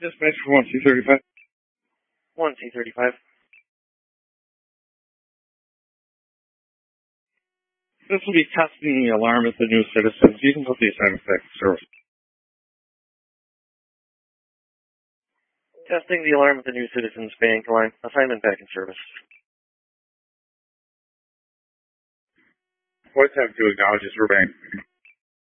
Dispatch for 1C35. 1C35. This will be testing the alarm at the new citizens. You can put the assignment back in service. Testing the alarm at the new citizens bank line. Assignment back in service. What's have to acknowledge this for bank?